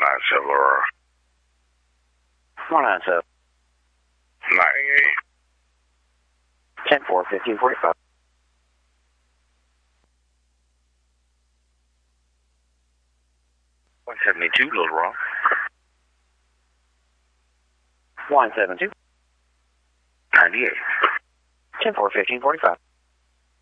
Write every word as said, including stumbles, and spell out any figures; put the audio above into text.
nine seven, Aurora. one nine seven. ninety-eight. ten four, fifteen forty-five. one seventy-two, Little Rock. one seven two. ninety-eight. ten four, fifteen forty-five.